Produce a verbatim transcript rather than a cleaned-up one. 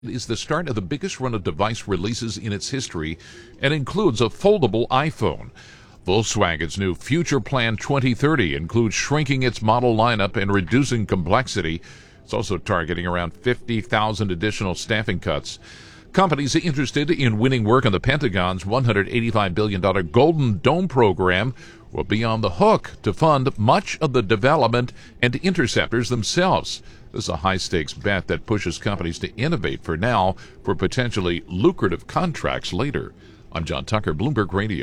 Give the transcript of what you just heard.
Is the start of the biggest run of device releases in its history and includes a foldable iPhone. Volkswagen's new Future Plan twenty thirty includes shrinking its model lineup and reducing complexity. It's also targeting around fifty thousand additional staffing cuts. Companies interested in winning work on the Pentagon's one hundred eighty-five billion dollars Golden Dome program will be on the hook to fund much of the development and interceptors themselves. This is a high-stakes bet that pushes companies to innovate for now for potentially lucrative contracts later. I'm John Tucker, Bloomberg Radio.